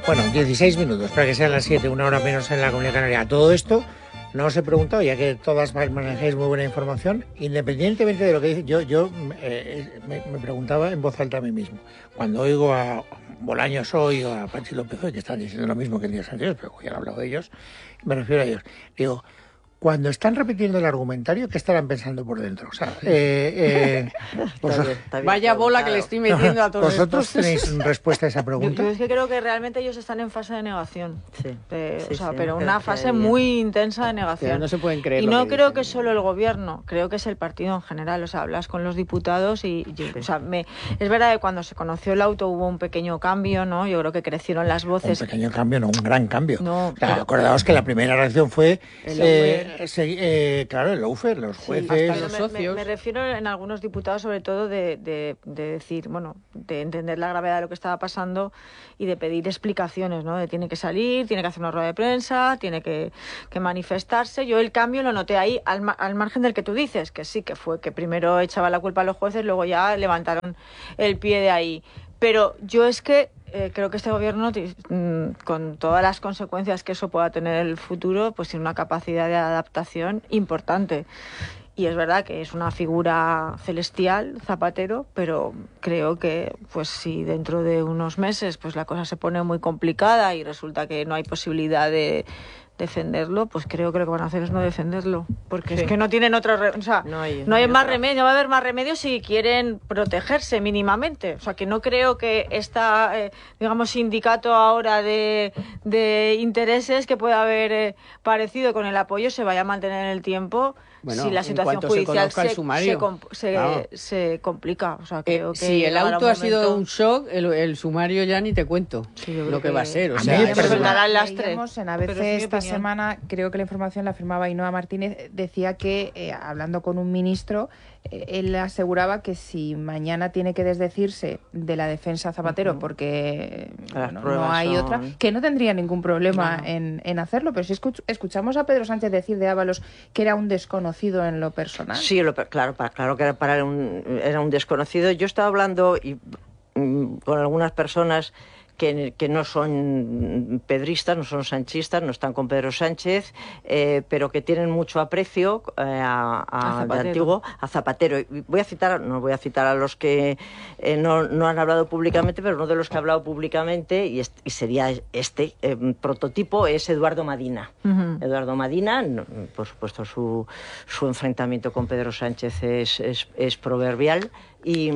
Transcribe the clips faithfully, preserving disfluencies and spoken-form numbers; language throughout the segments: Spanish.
Bueno, dieciséis minutos para que sean las siete, una hora menos en la Comunidad Canaria. Todo esto no os he preguntado, ya que todas manejáis muy buena información, independientemente de lo que dice, yo, yo eh, me, me preguntaba en voz alta a mí mismo. Cuando oigo a Bolaños hoy o a Pachi López hoy, que están diciendo lo mismo que el día anterior, pero ya he hablado de ellos, me refiero a ellos. Digo, cuando están repitiendo el argumentario, ¿qué estarán pensando por dentro? O sea, eh, eh, está bien, está bien, vaya bola claro. que le estoy metiendo a todos ¿Vosotros estos. tenéis respuesta a esa pregunta? Yo, yo es que creo que realmente ellos están en fase de negación. Sí. Eh, Sí, o sea, sí, pero no una creo que fase haya- muy intensa de negación. Pero no se pueden creer Y lo no que creo dicen. que solo el gobierno, creo que es el partido en general. O sea, hablas con los diputados y, y- o sea, me, es verdad que cuando se conoció el auto hubo un pequeño cambio, ¿no? Yo creo que crecieron las Un voces. pequeño cambio, no un gran cambio. No, O sea, pero- acordaos que la primera reacción fue, El eh, se- eh, claro, el lawfare, los jueces. hasta Pero los me, me- socios. me refiero en algunos diputados sobre todo de, de, de decir, bueno, de entender la gravedad de lo que estaba pasando y de pedir explicaciones, ¿no? De tiene que salir, tiene que hacer una rueda de prensa, tiene que, que manifestarse. Yo el cambio lo noté ahí, al, ma- al margen del que tú dices, que sí, que fue que primero echaba la culpa a los jueces, luego ya levantaron el pie de ahí. Pero yo es que eh, creo que este gobierno, ti- mm, con todas las consecuencias que eso pueda tener en el futuro, pues tiene una capacidad de adaptación importante. Y es verdad que es una figura celestial, Zapatero, pero creo que pues si dentro de unos meses pues la cosa se pone muy complicada y resulta que no hay posibilidad de defenderlo, pues creo que lo que van a hacer es no defenderlo, porque Sí. es que no tienen otra, re- o sea, No hay- no no hay hay más otra. remedio, no va a haber más remedio si quieren protegerse mínimamente, o sea, que no creo que esta, eh, digamos, sindicato ahora de, de intereses que pueda haber eh, parecido con el apoyo se vaya a mantener en el tiempo. Bueno, si la en situación cuanto se judicial conozca el se, sumario. se, comp- se- Vamos. se complica, o sea, Eh, creo que si el llegará auto un ha sido momento- un shock, el, el sumario ya ni te cuento Sí, yo creo lo que, que- va a ser. O A sea, mí es me verdad. Darán las tres. Leíamos en A B Pero C es mi esta opinión. semana, creo que la información la firmaba Ainhoa Martínez, decía que, eh, hablando con un ministro, eh, él aseguraba que si mañana tiene que desdecirse de la defensa Zapatero Ujú. porque Las bueno, pruebas no hay son- otra, que no tendría ningún problema No. en, en hacerlo. Pero si escuch- escuchamos a Pedro Sánchez decir de Ábalos que era un desconocido en lo personal. Sí, lo- claro, para- claro que era, para un, era un desconocido. Yo estaba hablando y, mm, con algunas personas que, que no son pedristas, no son sanchistas, no están con Pedro Sánchez, eh, pero que tienen mucho aprecio eh, a, a- A de Zapatero. antiguo a Zapatero. Y voy a citar, no voy a citar a los que eh, no, no han hablado públicamente, pero uno de los que ha hablado públicamente, y, est- y sería este eh, prototipo, es Eduardo Madina. Ujú. Eduardo Madina, no, por supuesto, su, su enfrentamiento con Pedro Sánchez es, es, es proverbial y,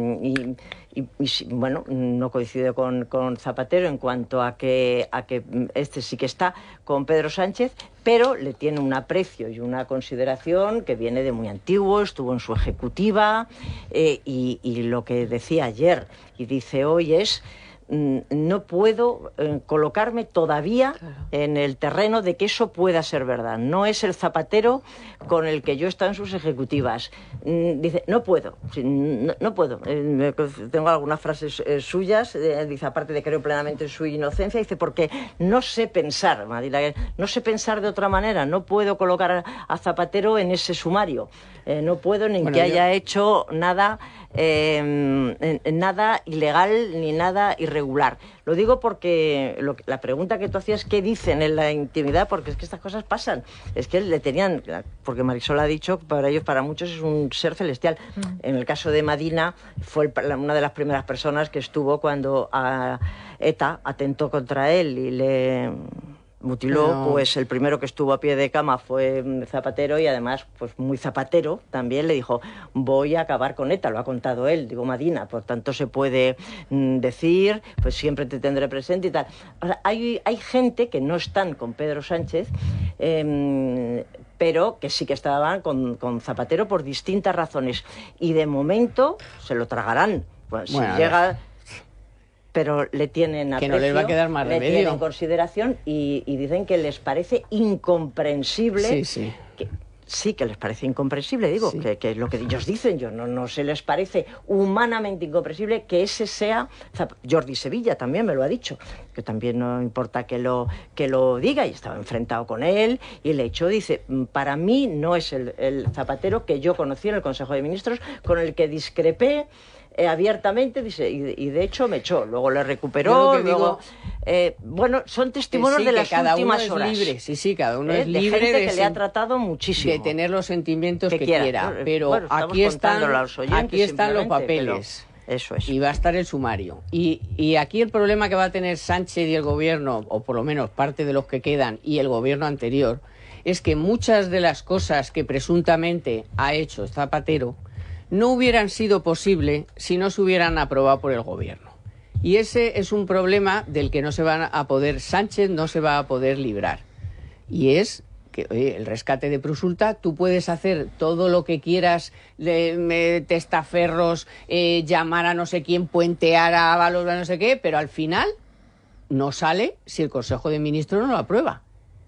y, y- y sí, bueno, no coincide con, con Zapatero en cuanto a que, a que este sí que está con Pedro Sánchez, pero le tiene un aprecio y una consideración que viene de muy antiguo, estuvo en su ejecutiva eh, y, y lo que decía ayer y dice hoy es: mm, no puedo eh, colocarme todavía Claro. en el terreno de que eso pueda ser verdad. No es el Zapatero con el que yo he estado en sus ejecutivas. Mm, dice, no puedo, sí, no, no puedo. Eh, me- tengo algunas frases eh, suyas, eh, dice, aparte de creo plenamente en su inocencia, dice, porque no sé pensar, Madina, no sé pensar de otra manera, no puedo colocar a, a Zapatero en ese sumario. Eh, no puedo ni Bueno, que yo- haya hecho nada, eh, en- en nada ilegal ni nada irregular. Lo digo porque lo que- la pregunta que tú hacías, ¿qué dicen en la intimidad? Porque es que estas cosas pasan. Es que le tenían, porque Marisol ha dicho, para ellos, para muchos, es un ser celestial. En el caso de Madina, fue el- la- una de las primeras personas que estuvo cuando a ETA atentó contra él y le mutiló. Pero- Pues el primero que estuvo a pie de cama fue mm, Zapatero, y además, pues muy Zapatero también le dijo, voy a acabar con ETA, lo ha contado él, digo Madina, por tanto se puede mm, decir, pues siempre te tendré presente y tal. O sea, hay, hay gente que no están con Pedro Sánchez, eh, pero que sí que estaban con, con Zapatero por distintas razones, y de momento se lo tragarán. Pues, Bueno, a si ver. llega... pero le tienen Que aprecio, no les va a quedar más le remedio. tienen consideración y, y dicen que les parece incomprensible. Sí, sí. Que, sí, que les parece incomprensible, digo, Sí. que, que es lo que ellos dicen, yo no, no se les parece humanamente incomprensible que ese sea... Zap- Jordi Sevilla también me lo ha dicho, que también no importa que lo, que lo diga, y estaba enfrentado con él, y le echó, dice, para mí no es el, el Zapatero que yo conocí en el Consejo de Ministros, con el que discrepé eh, abiertamente, dice, y, y de hecho me echó, luego le Yo recuperó, lo que luego... digo- Eh, bueno, son testimonios sí, de que las cada últimas uno horas. es libre, sí, sí, cada uno ¿eh? es libre de gente de, que le ha tratado muchísimo. de tener los sentimientos que, que quiera, quiera. pero Bueno, aquí están, a los oyentes, aquí están los simplemente, papeles. Eso es. Y va a estar el sumario. Y, y aquí el problema que va a tener Sánchez y el gobierno, o por lo menos parte de los que quedan, y el gobierno anterior, es que muchas de las cosas que presuntamente ha hecho Zapatero no hubieran sido posibles si no se hubieran aprobado por el gobierno. Y ese es un problema del que no se va a poder, Sánchez no se va a poder librar. Y es que, oye, el rescate de Prosulta, tú puedes hacer todo lo que quieras, de, de testaferros, eh, llamar a no sé quién, puentear a Ábalos, a no sé qué, pero al final no sale si el Consejo de Ministros no lo aprueba.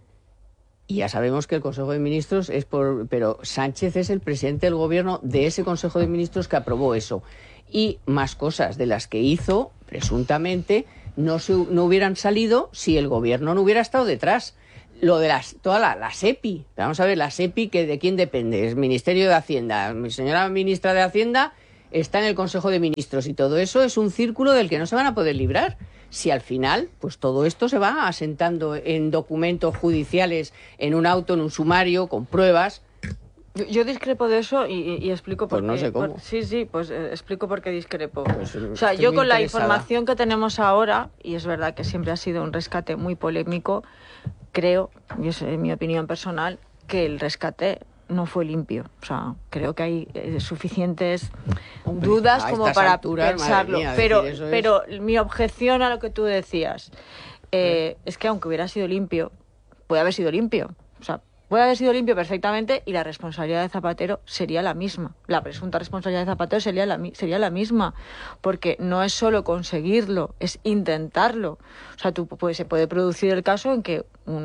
Y ya sabemos que el Consejo de Ministros es por... Pero Sánchez es el presidente del gobierno de ese Consejo de Ministros que aprobó eso. Y más cosas de las que hizo, presuntamente, no, se, no hubieran salido si el gobierno no hubiera estado detrás. Lo de las, toda la, la SEPI, vamos a ver, la SEPI, que ¿de quién depende? Es Ministerio de Hacienda. Mi señora ministra de Hacienda está en el Consejo de Ministros y todo eso es un círculo del que no se van a poder librar. Si al final, pues todo esto se va asentando en documentos judiciales, en un auto, en un sumario, con pruebas. Yo, yo discrepo de eso y, y explico por Pues qué. no sé cómo. Por, sí, sí, pues eh, explico por qué discrepo. Pues, o sea, estoy yo muy con la interesada. información que tenemos ahora, y es verdad que siempre ha sido un rescate muy polémico, creo, y es eh, mi opinión personal, que el rescate no fue limpio. O sea, creo que hay eh, suficientes Hombre, dudas a como estas para alturas, madre pensarlo. mía, pero, decir eso es- pero mi objeción a lo que tú decías eh, es que aunque hubiera sido limpio, puede haber sido limpio. O sea, puede haber sido limpio perfectamente y la responsabilidad de Zapatero sería la misma. La presunta responsabilidad de Zapatero sería la, mi- sería la misma. Porque no es solo conseguirlo, es intentarlo. O sea, tú, pues, se puede producir el caso en que un,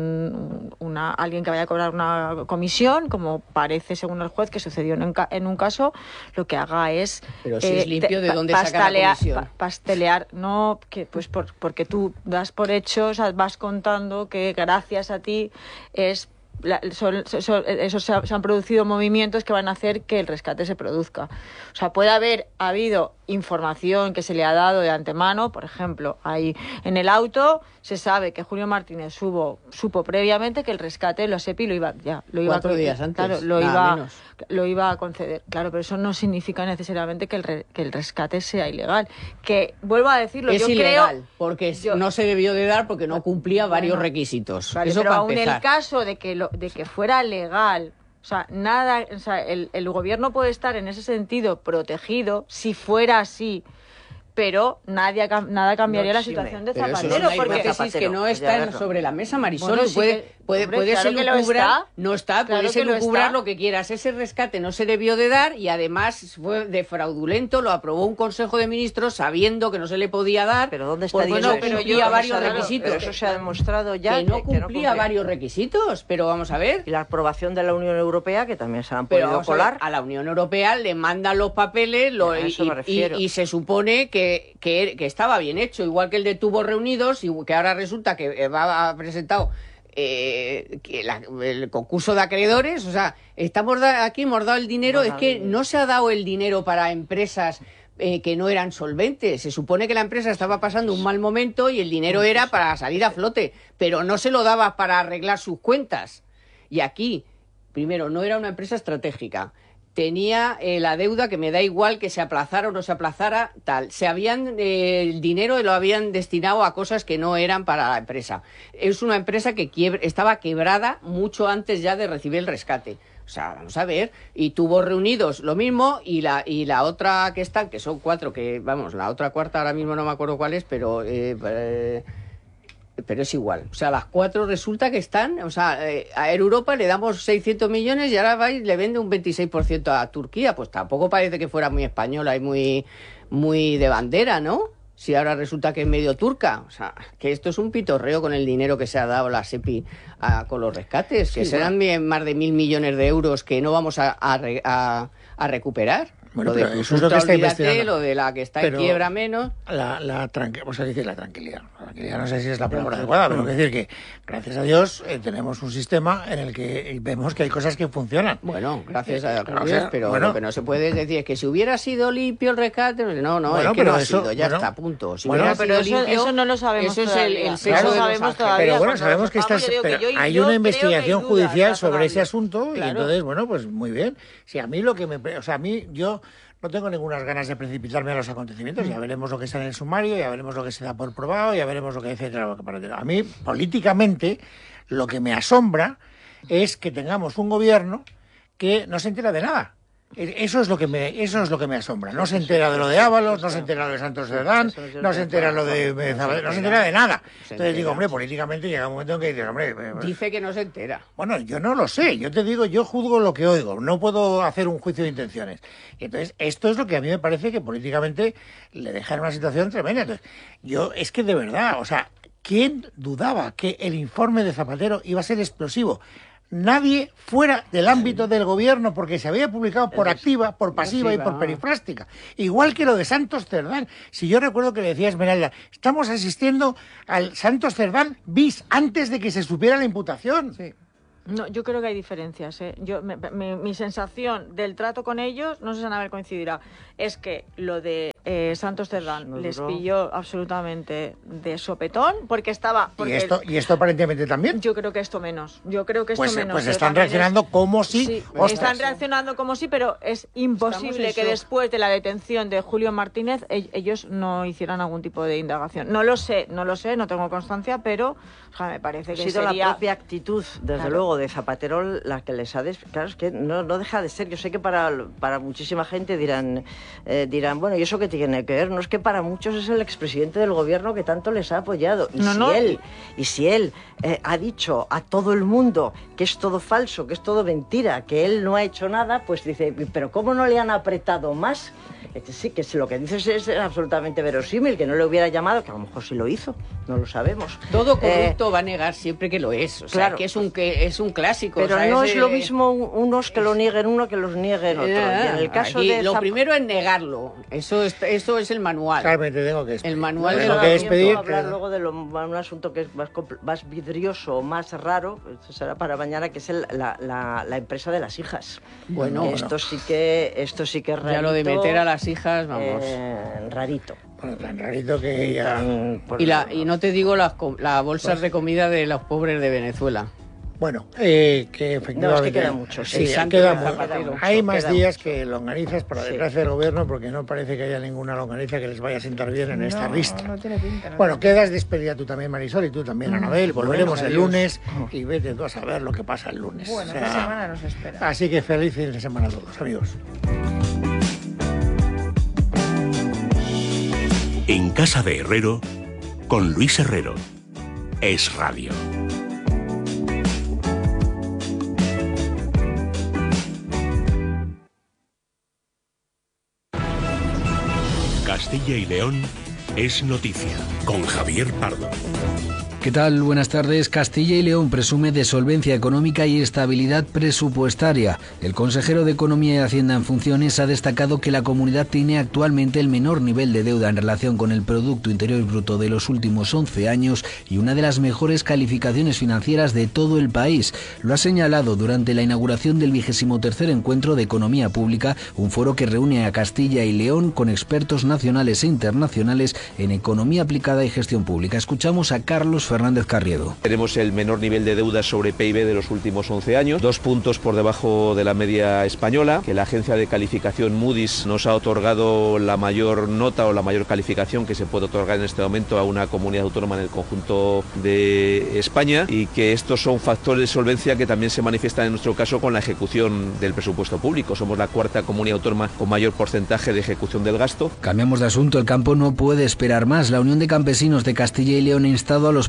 un- una, alguien que vaya a cobrar una comisión, como parece según el juez que sucedió en un, ca- en un caso, lo que haga es... Pero si es limpio, ¿de pa- dónde saca la pastelear- comisión? pa- pastelear, no, que pues por- porque tú das por hecho, o sea, vas contando que gracias a ti es... La, son, son, eso se, ha, se han producido movimientos que van a hacer que el rescate se produzca. O sea, puede haber habido información que se le ha dado de antemano, por ejemplo, ahí en el auto se sabe que Julio Martínez supo, supo previamente que el rescate, lo SEPI lo iba ya lo iba Cuatro a, días antes, claro, lo nada iba menos. lo iba a conceder. Claro, pero eso no significa necesariamente que el, re, que el rescate sea ilegal. Que vuelvo a decirlo, Es yo ilegal, creo porque yo- no se debió de dar porque no cumplía varios Bueno, requisitos. Vale, Eso pero para aún empezar. el caso de que lo, de que fuera legal, o sea, nada, o sea, el, el gobierno puede estar en ese sentido protegido si fuera así, pero nadie, ha cam- nada cambiaría No la exime. situación de Pero eso es Zapatero, una porque hipótesis que no Zapatero, está ya en- verlo. sobre la mesa, Marisol. Bueno, Tú sí puede, que- puede, hombre, puedes claro que lo elucubrar, está. no está, Claro puedes que lo elucubrar está. lo que quieras. Ese rescate no se debió de dar y además fue de fraudulento, lo aprobó un Consejo de Ministros sabiendo que no se le podía dar. Pero ¿dónde está porque dicho no eso? cumplía ¿Dónde varios se ha dado? requisitos. Pero eso se ha demostrado ya que no que- que cumplía no cumple. varios requisitos, pero vamos a ver. Y la aprobación de la Unión Europea, que también se la han Pero podido vamos a ver, colar. a la Unión Europea le mandan los papeles lo- A y, eso me y- refiero. y se supone que, que, que estaba bien hecho, igual que el de Tubos Reunidos, y que ahora resulta que eh, va a presentado eh, que la- el concurso de acreedores. O sea, estamos da- aquí hemos dado el dinero, Hemos es dado que dinero. no se ha dado el dinero para empresas eh, que no eran solventes. Se supone que la empresa estaba pasando un mal momento y el dinero era para salir a flote, pero no se lo daba para arreglar sus cuentas. Y aquí, primero, no era una empresa estratégica. Tenía eh, la deuda que me da igual que se aplazara o no se aplazara, tal. Se habían, eh, el dinero lo habían destinado a cosas que no eran para la empresa. Es una empresa que quiebre- estaba quebrada mucho antes ya de recibir el rescate. O sea, vamos a ver, y tuvo reunidos lo mismo, y la y la otra que están, que son cuatro, que vamos, la otra cuarta ahora mismo no me acuerdo cuál es, pero... eh, eh, pero es igual. O sea, las cuatro resulta que están, o sea, eh, a Air Europa le damos seiscientos millones y ahora va y le vende un veintiséis por ciento a Turquía. Pues tampoco parece que fuera muy española y muy, muy de bandera, ¿no? Si ahora resulta que es medio turca. O sea, que esto es un pitorreo con el dinero que se ha dado la SEPI a- con los rescates, que Sí, serán bien más de mil millones de euros que no vamos a, a re- a- a recuperar. Bueno, lo de pero eso es lo que está olvídate, investigando. lo de la que está Pero en quiebra menos. La, la, tranqui vamos a decir la tranquilidad. La tranquilidad no sé si es la palabra adecuada, pero quiero decir que, gracias a Dios, eh, tenemos un sistema en el que vemos que hay cosas que funcionan. Bueno, gracias a Dios, o sea, pero bueno, lo que no se puede decir es que si hubiera sido limpio el rescate, no, no, bueno, es que pero no ha eso, sido, ya bueno, está, punto. Si bueno, hubiera pero sido eso, limpio, eso no lo sabemos eso es el, todavía. el sexo no lo de los sabemos ángeles. todavía. Pero bueno, cuando sabemos que sepamos, estás, yo digo que pero yo- hay yo una creo que investigación hay dudas judicial sobre razonables. ese asunto y Claro. entonces, bueno, pues muy bien. Si a mí lo que me, o sea, a mí yo no tengo ninguna ganas de precipitarme a los acontecimientos. Ya veremos lo que está en el sumario, ya veremos lo que se da por probado, ya veremos lo que etcétera, lo que para. A mí políticamente lo que me asombra es que tengamos un gobierno que no se entera de nada. Eso es lo que me, eso es lo que me asombra. No se entera de lo de Ábalos, no se entera de lo de Santos Cerdán, no se entera lo de no se entera de nada. Entonces digo, hombre, políticamente llega un momento en que dices, hombre, Dice que no se entera. bueno, yo no lo sé. Yo te digo, yo juzgo lo que oigo. No puedo hacer un juicio de intenciones. Y entonces, esto es lo que a mí me parece que políticamente le deja en una situación tremenda. Entonces, yo es que de verdad, o sea, ¿quién dudaba que el informe de Zapatero iba a ser explosivo? Nadie fuera del ámbito del gobierno, porque se había publicado por activa, por pasiva y por perifrástica. Igual que lo de Santos Cerdán. Si yo recuerdo que le decía Esmeralda, estamos asistiendo al Santos Cerdán bis antes de que se supiera la imputación. Sí. No, yo creo que hay diferencias. ¿eh? Yo, me- me- mi sensación del trato con ellos, no sé si Anabel coincidirá, es que lo de eh, Santos Cerdán No les duró. pilló absolutamente de sopetón, porque estaba... Y Porque esto, y esto aparentemente también. Yo creo que esto menos. Yo creo que esto Pues, menos. pues pero están también reaccionando es- como si... Sí, ostras. están reaccionando como sí, pero es imposible en que shock. después de la detención de Julio Martínez e- ellos no hicieran algún tipo de indagación. No lo sé, no lo sé, no tengo constancia, pero o sea, me parece Ha que sido sería... la propia actitud, desde Claro. luego, de Zapatero la que les ha... Des... Claro, es que no, no deja de ser. Yo sé que para, para muchísima gente dirán, eh, dirán, bueno, ¿y eso qué tiene que ver? No, es que para muchos es el expresidente del gobierno que tanto les ha apoyado. Y No, si no. él, y si él eh, ha dicho a todo el mundo que es todo falso, que es todo mentira, que él no ha hecho nada, pues dice, ¿pero cómo no le han apretado más? Este sí, que si lo que dices es absolutamente verosímil, que no le hubiera llamado, que a lo mejor sí lo hizo, no lo sabemos. Todo Eh, corrupto va a negar siempre que lo es. O sea, claro. que es un que es un clásico. Pero o sea, no ese- es lo mismo unos que lo nieguen uno que los nieguen otro. Y en el caso Aquí de lo Zap- primero es negarlo. Eso es, eso es el manual. Carmen, te tengo que despedir. El manual Te de tengo la- que También despedir. puedo hablar que- luego de lo, un asunto que es más, compl- más vidrioso, más raro, esto será para mañana, que es el- la, la- la empresa de las hijas. Bueno, Que esto sí que esto sí que es rarito. ya lo de meter a las hijas, vamos. eh, rarito. Bueno, tan rarito que ya... Tan- por- Y, la, y no te digo las, com- las bolsas de comida de los pobres de Venezuela. Bueno, eh, que efectivamente... queda mucho, sí. Sí, El santo queda de mucho. Zapatero. Hay más Queda días mucho. que longanizas, por la Sí. desgracia del gobierno, porque no parece que haya ninguna longaniza que les vaya a sentar bien en esta No, lista. no tiene pinta. no Bueno, tiene quedas despedida tú también, Marisol, y tú también, Anabel. Volveremos el adiós. lunes y vete tú a saber lo que pasa el lunes. pinta. Bueno, O sea, esta semana nos espera. Así que feliz fin de semana a todos, amigos. En Casa de Herrero, con Luis Herrero. Es Radio. Castilla y León es noticia, con Javier Pardo. ¿Qué tal? Buenas tardes. Castilla y León presume de solvencia económica y estabilidad presupuestaria. El consejero de Economía y Hacienda en funciones ha destacado que la comunidad tiene actualmente el menor nivel de deuda en relación con el Producto Interior Bruto de los últimos once años y una de las mejores calificaciones financieras de todo el país. Lo ha señalado durante la inauguración del vigésimo tercer Encuentro de Economía Pública, un foro que reúne a Castilla y León con expertos nacionales e internacionales en economía aplicada y gestión pública. Escuchamos a Carlos Fernández Carriedo. Tenemos el menor nivel de deuda sobre P I B de los últimos once años, dos puntos por debajo de la media española, que la agencia de calificación Moody's nos ha otorgado la mayor nota o la mayor calificación que se puede otorgar en este momento a una comunidad autónoma en el conjunto de España, y que estos son factores de solvencia que también se manifiestan en nuestro caso con la ejecución del presupuesto público. Somos la cuarta comunidad autónoma con mayor porcentaje de ejecución del gasto. Cambiamos de asunto. El campo no puede esperar más. La Unión de Campesinos de Castilla y León ha instado a los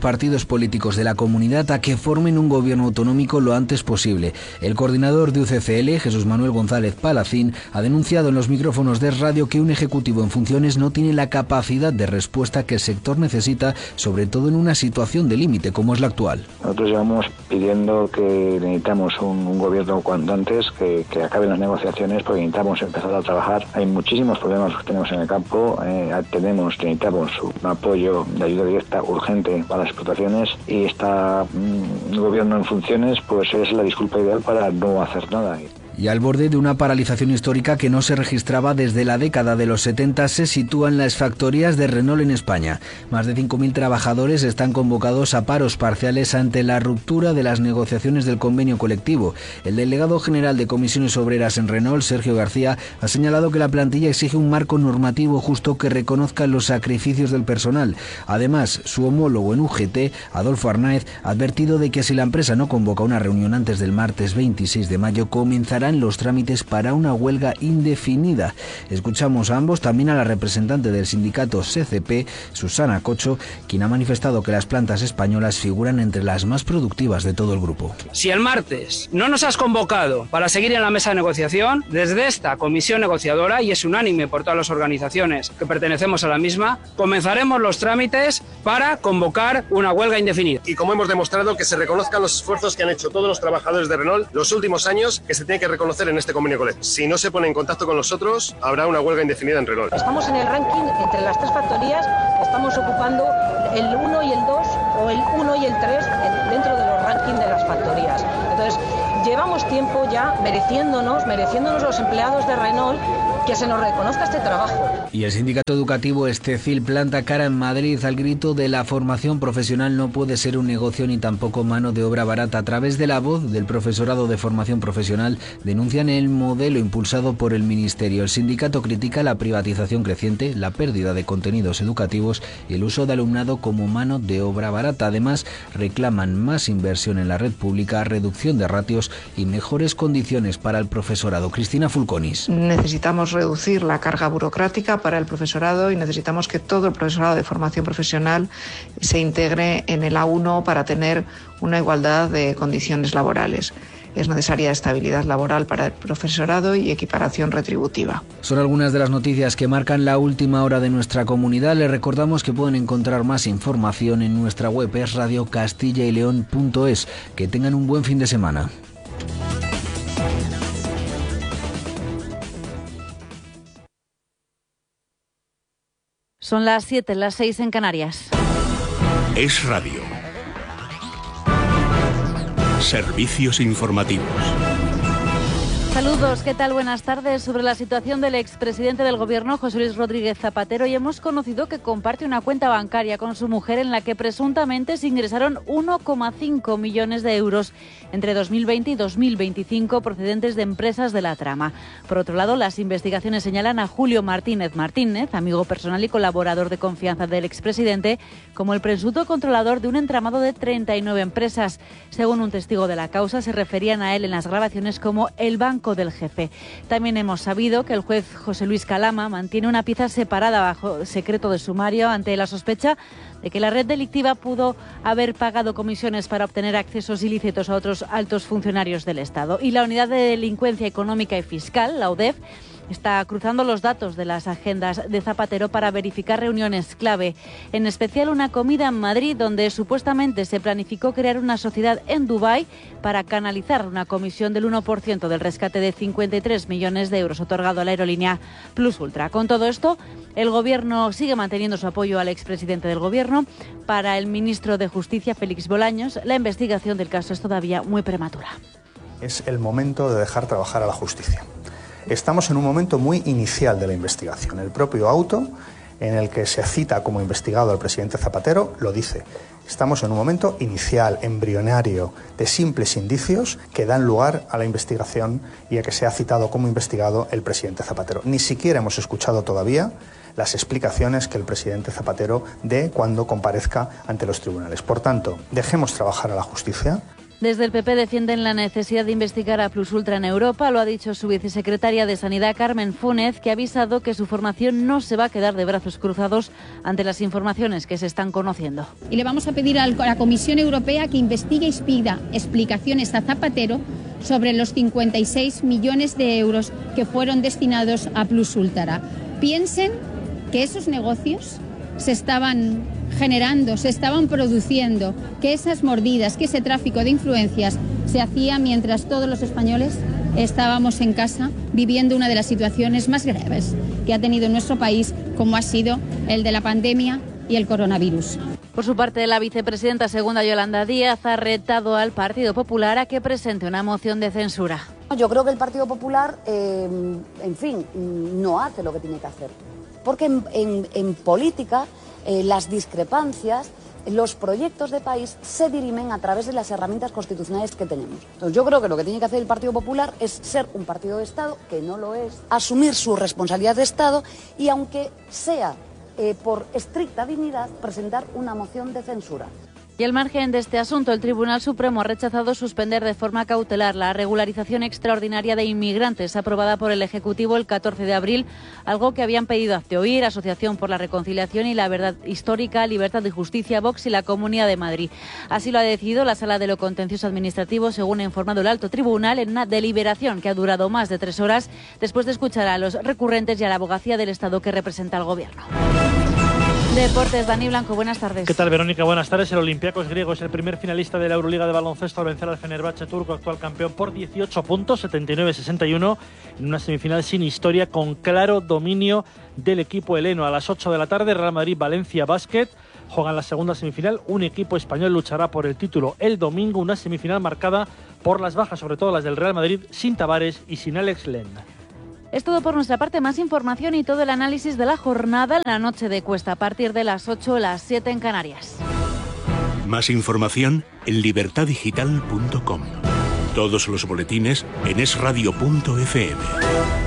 partidos políticos de la comunidad a que formen un gobierno autonómico lo antes posible. El coordinador de U C C L, Jesús Manuel González Palacín, ha denunciado en los micrófonos de Radio que un ejecutivo en funciones no tiene la capacidad de respuesta que el sector necesita, sobre todo en una situación de límite como es la actual. Nosotros llevamos pidiendo que necesitamos un, un gobierno cuanto antes, que, que acaben las negociaciones, porque necesitamos empezar a trabajar. Hay muchísimos problemas que tenemos en el campo, eh, tenemos, necesitamos un apoyo de ayuda directa urgente para las explotaciones, y este mmm, gobierno en funciones pues es la disculpa ideal para no hacer nada. Y al borde de una paralización histórica que no se registraba desde la década de los setenta, se sitúan las factorías de Renault en España. Más de cinco mil trabajadores están convocados a paros parciales ante la ruptura de las negociaciones del convenio colectivo. El delegado general de Comisiones Obreras en Renault, Sergio García, ha señalado que la plantilla exige un marco normativo justo que reconozca los sacrificios del personal. Además, su homólogo en U G T, Adolfo Arnáez, ha advertido de que si la empresa no convoca una reunión antes del martes veintiséis de mayo, comenzará los trámites para una huelga indefinida. Escuchamos a ambos, también a la representante del sindicato C C P, Susana Cocho, quien ha manifestado que las plantas españolas figuran entre las más productivas de todo el grupo. Si el martes no nos has convocado para seguir en la mesa de negociación, desde esta comisión negociadora, y es unánime por todas las organizaciones que pertenecemos a la misma, comenzaremos los trámites para convocar una huelga indefinida. Y como hemos demostrado, que se reconozcan los esfuerzos que han hecho todos los trabajadores de Renault los últimos años, que se tiene que reconocer en este convenio colectivo. Si no se pone en contacto con nosotros, habrá una huelga indefinida en Renault. Estamos en el ranking entre las tres factorías, estamos ocupando el uno y el dos, o el uno y el tres dentro de los rankings de las factorías. Entonces, llevamos tiempo ya mereciéndonos, mereciéndonos los empleados de Renault, que se nos reconozca este trabajo. Y el sindicato educativo Estecil planta cara en Madrid al grito de la formación profesional no puede ser un negocio ni tampoco mano de obra barata. A través de la voz del profesorado de formación profesional denuncian el modelo impulsado por el Ministerio. El sindicato critica la privatización creciente, la pérdida de contenidos educativos y el uso de alumnado como mano de obra barata. Además, reclaman más inversión en la red pública, reducción de ratios y mejores condiciones para el profesorado. Cristina Fulconis. Necesitamos reducir la carga burocrática para el profesorado y necesitamos que todo el profesorado de formación profesional se integre en el A uno para tener una igualdad de condiciones laborales. Es necesaria estabilidad laboral para el profesorado y equiparación retributiva. Son algunas de las noticias que marcan la última hora de nuestra comunidad. Les recordamos que pueden encontrar más información en nuestra web, es radio castilla y león punto es. Que tengan un buen fin de semana. Son las siete, las seis en Canarias. Es Radio. Servicios informativos. Saludos, ¿qué tal? Buenas tardes. Sobre la situación del expresidente del Gobierno, José Luis Rodríguez Zapatero, y hemos conocido que comparte una cuenta bancaria con su mujer en la que presuntamente se ingresaron uno coma cinco millones de euros entre dos mil veinte y dos mil veinticinco procedentes de empresas de la trama. Por otro lado, las investigaciones señalan a Julio Martínez Martínez, amigo personal y colaborador de confianza del expresidente, como el presunto controlador de un entramado de treinta y nueve empresas. Según un testigo de la causa, se referían a él en las grabaciones como el banco del jefe. También hemos sabido que el juez José Luis Calama mantiene una pieza separada bajo secreto de sumario ante la sospecha de que la red delictiva pudo haber pagado comisiones para obtener accesos ilícitos a otros altos funcionarios del Estado. Y la Unidad de Delincuencia Económica y Fiscal, la U D E F, está cruzando los datos de las agendas de Zapatero para verificar reuniones clave, en especial una comida en Madrid donde supuestamente se planificó crear una sociedad en Dubái para canalizar una comisión del uno por ciento del rescate de cincuenta y tres millones de euros otorgado a la aerolínea Plus Ultra. Con todo esto, el Gobierno sigue manteniendo su apoyo al expresidente del Gobierno. Para el ministro de Justicia, Félix Bolaños, la investigación del caso es todavía muy prematura. Es el momento de dejar trabajar a la justicia. Estamos en un momento muy inicial de la investigación. El propio auto en el que se cita como investigado al presidente Zapatero lo dice. Estamos en un momento inicial, embrionario, de simples indicios que dan lugar a la investigación y a que sea citado como investigado el presidente Zapatero. Ni siquiera hemos escuchado todavía las explicaciones que el presidente Zapatero dé cuando comparezca ante los tribunales. Por tanto, dejemos trabajar a la justicia. Desde el P P defienden la necesidad de investigar a Plus Ultra en Europa. Lo ha dicho su vicesecretaria de Sanidad, Carmen Fúnez, que ha avisado que su formación no se va a quedar de brazos cruzados ante las informaciones que se están conociendo. Y le vamos a pedir a la Comisión Europea que investigue y pida explicaciones a Zapatero sobre los cincuenta y seis millones de euros que fueron destinados a Plus Ultra. Piensen que esos negocios se estaban generando, se estaban produciendo, que esas mordidas, que ese tráfico de influencias se hacía mientras todos los españoles estábamos en casa viviendo una de las situaciones más graves que ha tenido nuestro país, como ha sido el de la pandemia y el coronavirus. Por su parte, la vicepresidenta segunda, Yolanda Díaz, ha retado al Partido Popular a que presente una moción de censura. Yo creo que el Partido Popular, eh, en fin, no hace lo que tiene que hacer. Porque en, en, en política eh, las discrepancias, los proyectos de país se dirimen a través de las herramientas constitucionales que tenemos. Entonces yo creo que lo que tiene que hacer el Partido Popular es ser un partido de Estado, que no lo es, asumir su responsabilidad de Estado y, aunque sea eh, por estricta dignidad, presentar una moción de censura. Y al margen de este asunto, el Tribunal Supremo ha rechazado suspender de forma cautelar la regularización extraordinaria de inmigrantes aprobada por el Ejecutivo el catorce de abril, algo que habían pedido Hazte Oír, Asociación por la Reconciliación y la Verdad Histórica, Libertad y Justicia, Vox y la Comunidad de Madrid. Así lo ha decidido la Sala de lo Contencioso Administrativo, según ha informado el Alto Tribunal, en una deliberación que ha durado más de tres horas, después de escuchar a los recurrentes y a la abogacía del Estado que representa al Gobierno. Deportes, Dani Blanco, buenas tardes. ¿Qué tal, Verónica? Buenas tardes. El Olympiacos griego es el primer finalista de la Euroliga de baloncesto al vencer al Fenerbahce turco, actual campeón, por dieciocho puntos, setenta y nueve a sesenta y uno, en una semifinal sin historia, con claro dominio del equipo heleno. A las ocho de la tarde, Real Madrid-Valencia Basket juegan la segunda semifinal. Un equipo español luchará por el título el domingo, una semifinal marcada por las bajas, sobre todo las del Real Madrid, sin Tavares y sin Alex Len. Es todo por nuestra parte. Más información y todo el análisis de la jornada en la noche de Cuesta, a partir de las ocho, las siete en Canarias. Más información en libertad digital punto com. Todos los boletines en es radio punto efe eme.